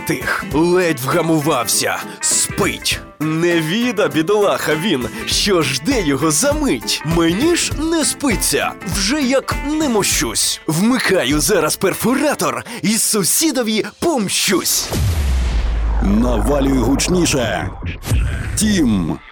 затих, ледь вгамувався, спить. Невіда, бідолаха він, що жде його за мить. Мені ж не спиться, вже як не мощусь. Вмикаю зараз перфоратор і сусідові помщусь. Навалюй гучніше. Тім.